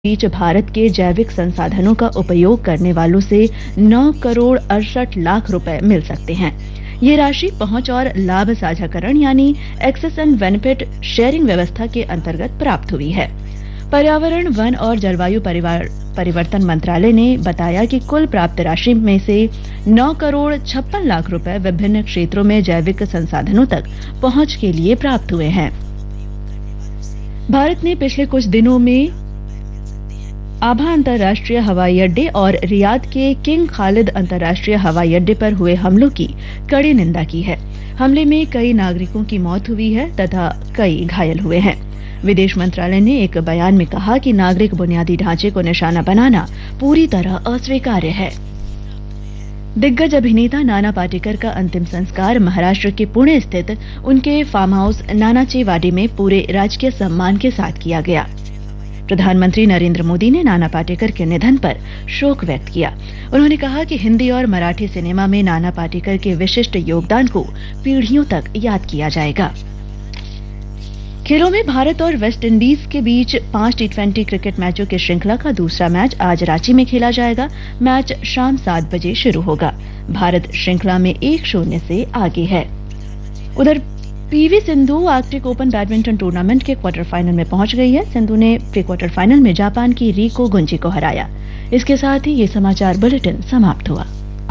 बीच भारत के जैविक संसाधनों का उपयोग करने वालों से 9 करोड़ 68 लाख रुपए मिल सकते हैं। ये राशि पहुंच और लाभ साझाकरण यानी एक्सेस एंड बेनिफिट शेयरिंग व्यवस्था के अंतर्गत प्राप्त हुई है। पर्यावरण, वन और जलवायु परिवर्तन मंत्रालय ने बताया कि कुल प्राप्त राशि में से 9 करोड़ 56 लाख रुपए विभिन्न क्षेत्रों में जैविक संसाधनों तक पहुंच के लिए प्राप्त हुए हैं। भारत ने पिछले कुछ दिनों में आभा अंतर्राष्ट्रीय हवाई अड्डे और रियाद के किंग खालिद अंतर्राष्ट्रीय हवाई अड्डे पर हुए हमलों की कड़ी निंदा की है। हमले में कई नागरिकों की मौत हुई है तथा कई घायल हुए हैं। विदेश मंत्रालय ने एक बयान में कहा कि नागरिक बुनियादी ढांचे को निशाना बनाना पूरी तरह अस्वीकार्य है। दिग्गज अभिनेता नाना पाटेकर का अंतिम संस्कार महाराष्ट्र के पुणे स्थित उनके फार्म हाउस नानाची वाडी में पूरे राजकीय सम्मान के साथ किया गया। प्रधानमंत्री नरेंद्र मोदी ने नाना पाटेकर के निधन पर शोक व्यक्त किया। उन्होंने कहा कि हिंदी और मराठी सिनेमा में नाना पाटेकर के विशिष्ट योगदान को पीढ़ियों तक याद किया जाएगा। खेलों में भारत और वेस्ट इंडीज के बीच 5 टी20 क्रिकेट मैचों की श्रृंखला का दूसरा मैच आज रांची में खेला जाएगा। मैच शाम 7 बजे शुरू होगा। भारत श्रृंखला में 1-0 से आगे है। उधर PV Sindhu Arctic open badminton tournament के क्वार्टर फाइनल में पहुंच गई है। सिंधु ने प्री क्वार्टर फाइनल में जापान की रिको गुंजी को हराया। इसके साथ ही ये समाचार बुलेटिन समाप्त हुआ।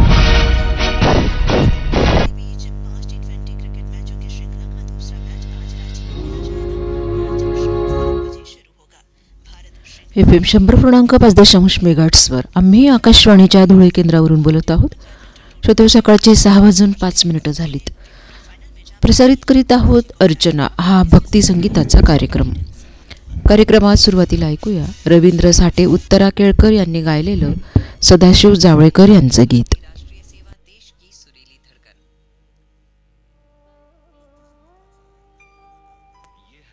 FM 100.5 मेगाहर्ट्झवर आम्ही आकाशवाणीच्या धुळे केंद्रावरून बोलत आहोत। श्रोते, सकाळची 6:05 झालीत। प्रसारित करीत आहोत अर्चना हा भक्ती संगीताचा कार्यक्रम। कार्यक्रमात सुरुवातीला ऐकूया रवींद्र साठे उत्तरा केळकर यांनी गायलेलं सदाशिव जावळेकर यांचं गीत।